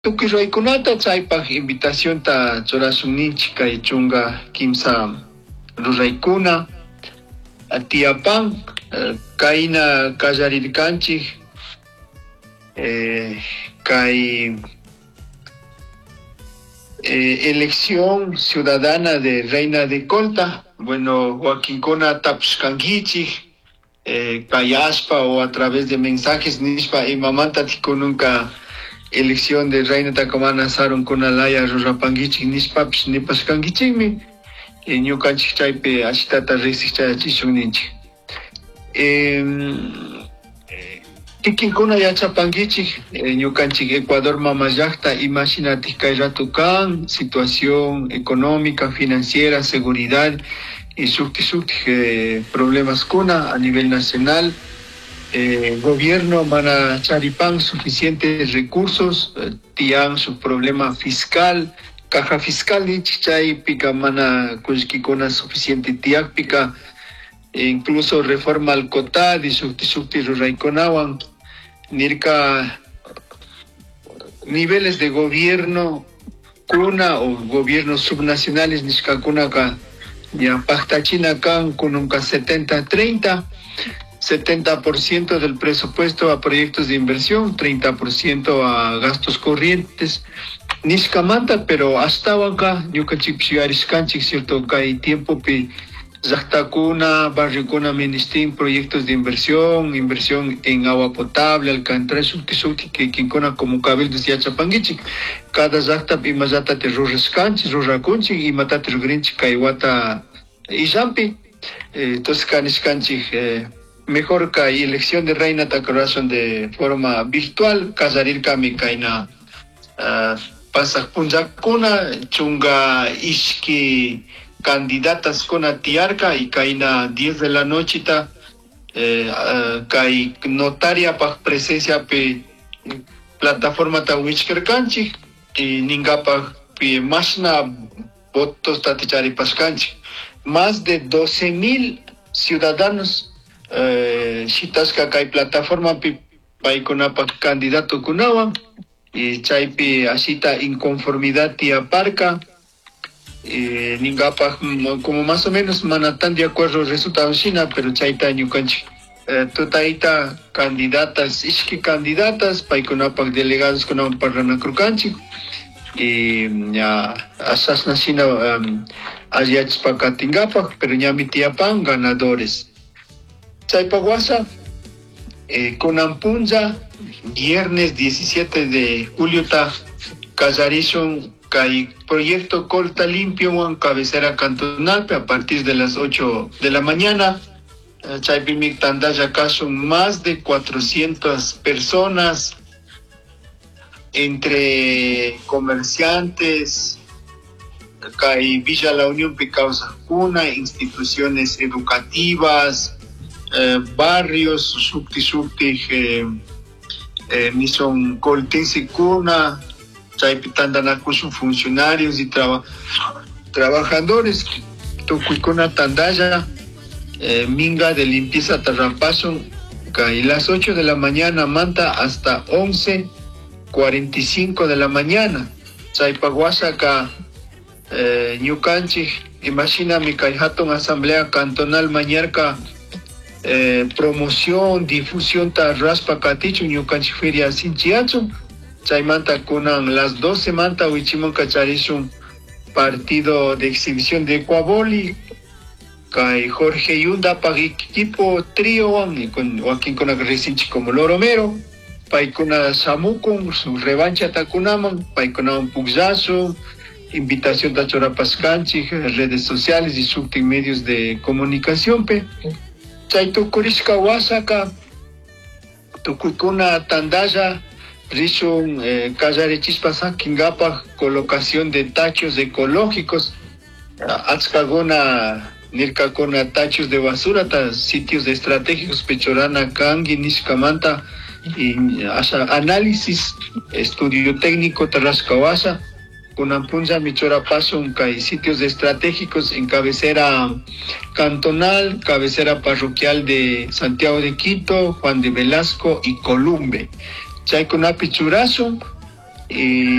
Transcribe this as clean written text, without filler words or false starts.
Tukiraykunata chaypaq invitación ta churasunninchik kay chunga kimsa ruraykuna tiyapan kayna kallarirkanchik kay elección ciudadana de Reina de Colta. Bueno, wakinkuna tapuskankichik kay aspa o a través de mensajes nishpa imamanta tikununka elección de Reina Takamana Saron Kunalaya Rurapangichik Nispapish Nipaskangichikmi Ñukanchik chaypi ashitata riqsichayachishunninchik tikinkuna yachapangichik ñukanchik Ecuador mama llaqta imashinatik kay ratu kan situación económica, financiera, seguridad y sukti problemas kuna a nivel nacional. Gobierno mana charipan suficientes recursos, tian su problema fiscal, caja fiscal ni chichay pica mana kushkikuna suficiente tiak pica, incluso reforma al cota de sukti ruraykunawan nirka niveles de gobierno kuna o gobiernos subnacionales nishkakuna ka ya pachtachina kan kununka 70-30. 70% del presupuesto a proyectos de inversión, 30% a gastos corrientes. Niskamanta, pero hasta acá, ñukanchik shigariskanchik, cierto, que hay tiempo que Zahtakuna, Barricuna, Ministin, proyectos de inversión en agua potable, alcantarilla, que quincona como cabildo de Yachapangichik. Cada Zahtap y Mazata te ruraskanchik, rurakunchik y matate rugrinchik, kaiwata y jampi. Entonces, caniskanchik, mejor que elección de reina corazón de forma virtual, casarir kami kaina pasak punjakuna chunga ishki candidatas kuna tiarka y kaina 10 de la noche kai notaria pa presencia pe plataforma ta wichkerkanchi y ningapa pe masna votos tatichari paskanchi. Más de 12,000 ciudadanos Shitaska kai plataforma pi paikunapa candidato kunawan y chaypi ashita inconformidad tia parca ningapa como más o menos manatan de acuerdo resultados China pero chayta ñukanchik totaita candidatas ishki candidatas paikunapa delegados kunawan parranakrukanchik y ya asasna China ayachpa katingapa pero ñami tiapan ganadores. Chaypaguasa, Conampunza, viernes 17 de julio, Casarison, Kai Proyecto Colta Limpio, cabecera cantonal, a partir de las 8 de la mañana. Chaypimic Tandaya son más de 400 personas, entre comerciantes, Kai Villa La Unión, Picausa Cuna, instituciones educativas, barrios, mison coltense cuna, chaypitandanacusun funcionarios y trabajadores, tocuicona tandaya, minga de limpieza tarrampason, y las 8 de la mañana manta hasta 11:45 de la mañana, chaypaguasa ka ñukanchik, imagina mi kayhaton asamblea cantonal mañarca promoción, difusión ta raspa katichu ñukanchik feria sinchiachu chaymanta kunan las 12 manta wichimon kacharishun partido de exhibición de Ecuaboli kay Jorge Yunda pag equipo trío wakin kuna resinchi como Loromero paikuna samukun su revancha takunaman paikunaman pugzazo invitación ta chorapaskanchik redes sociales y submedios de comunicación pe Chayto Kurishka Wasaka, Tukuikuna Tandaya, Rishun Kajarechispa Kingapa, colocación de tachos ecológicos, Atskagona Nirkakona tachos de basura, sitios estratégicos, Pechorana, Kangi, Nishkamanta, y análisis, estudio técnico, Tarrascawasa, Kunampunza, Michora Paso, sitios estratégicos en cabecera cantonal, cabecera parroquial de Santiago de Quito, Juan de Velasco y Columbe. Chaykunapi Churazo, y